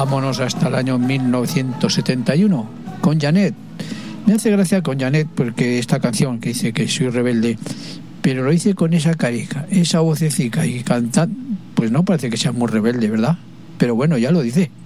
Vámonos hasta el año 1971 con Janet. Me hace gracia con Janet porque esta canción que dice que soy rebelde, pero lo hice con esa carica, esa vocecica y canta, pues no parece que sea muy rebelde, ¿verdad? Pero bueno, ya lo dice.